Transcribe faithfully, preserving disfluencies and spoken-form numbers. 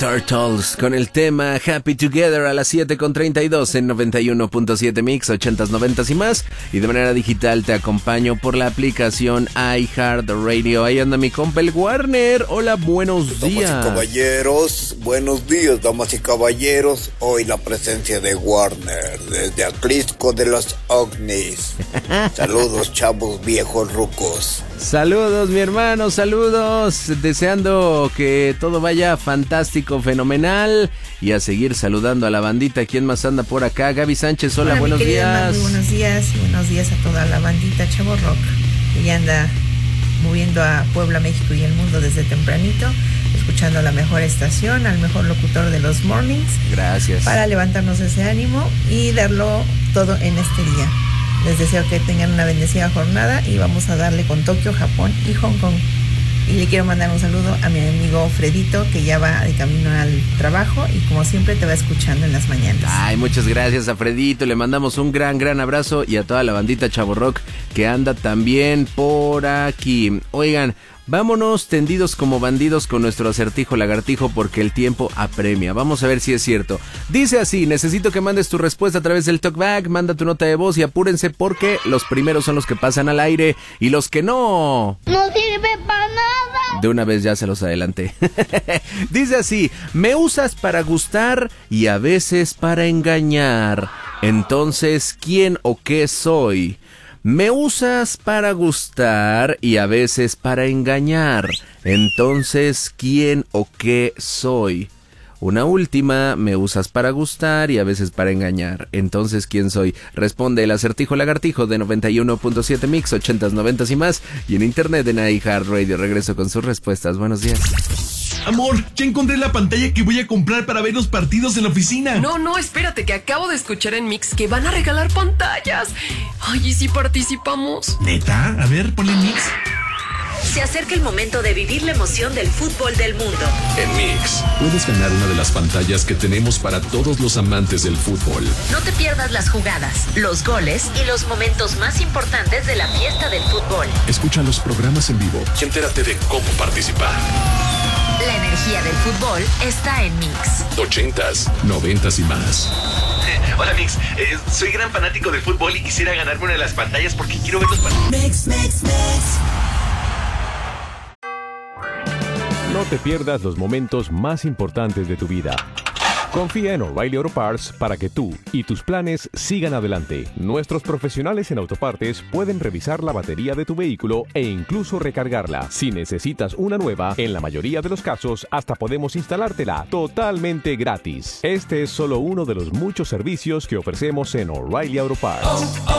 Turtles con el tema Happy Together a las siete con treinta y dos en noventa y uno punto siete Mix, ochentas, noventas y más. Y de manera digital te acompaño por la aplicación iHeartRadio. Ahí anda mi compa el Warner. Hola, buenos días. Damas y caballeros, buenos días, damas y caballeros. Hoy la presencia de Warner desde Atlisco de los Ovnis. Saludos, chavos viejos rucos. Saludos, mi hermano, saludos. Deseando que todo vaya fantástico, fenomenal. Y a seguir saludando a la bandita. ¿Quién más anda por acá? Gaby Sánchez, hola, hola buenos mi querida, días. Muy buenos días y buenos días a toda la bandita Chavo Rock, que ya anda moviendo a Puebla, México y el mundo desde tempranito, escuchando la mejor estación, al mejor locutor de los mornings. Gracias. Para levantarnos ese ánimo y darlo todo en este día. Les deseo que tengan una bendecida jornada y vamos a darle con Tokio, Japón y Hong Kong. Y le quiero mandar un saludo a mi amigo Fredito, que ya va de camino al trabajo y como siempre te va escuchando en las mañanas. Ay, muchas gracias a Fredito, le mandamos un gran, gran abrazo y a toda la bandita Chavo Rock que anda también por aquí. Oigan, vámonos tendidos como bandidos con nuestro acertijo lagartijo porque el tiempo apremia. Vamos a ver si es cierto. Dice así, necesito que mandes tu respuesta a través del talkback, manda tu nota de voz y apúrense porque los primeros son los que pasan al aire y los que no... No sirve para nada. De una vez ya se los adelanté. Dice así, me usas para gustar y a veces para engañar. Entonces, ¿quién o qué soy? Me usas para gustar y a veces para engañar. Entonces, ¿quién o qué soy? Una última, me usas para gustar y a veces para engañar. Entonces, ¿quién soy? Responde el acertijo lagartijo de noventa y uno punto siete Mix, ochentas, noventas y más. Y en internet en iHeartRadio. Regreso con sus respuestas. Buenos días. Amor, ya encontré la pantalla que voy a comprar para ver los partidos en la oficina. No, no, espérate, que acabo de escuchar en Mix que van a regalar pantallas. Ay, ¿y si participamos? ¿Neta? A ver, ponle Mix. Se acerca el momento de vivir la emoción del fútbol del mundo. En Mix, puedes ganar una de las pantallas que tenemos para todos los amantes del fútbol. No te pierdas las jugadas, los goles y los momentos más importantes de la fiesta del fútbol. Escucha los programas en vivo y entérate de cómo participar. La energía del fútbol está en Mix. Ochentas, noventas y más. Hola Mix, eh, soy gran fanático del fútbol y quisiera ganarme una de las pantallas porque quiero ver los partidos. Mix, mix, mix. No te pierdas los momentos más importantes de tu vida. Confía en O'Reilly Auto Parts para que tú y tus planes sigan adelante. Nuestros profesionales en autopartes pueden revisar la batería de tu vehículo e incluso recargarla. Si necesitas una nueva, en la mayoría de los casos hasta podemos instalártela totalmente gratis. Este es solo uno de los muchos servicios que ofrecemos en O'Reilly Auto Parts. Oh, oh.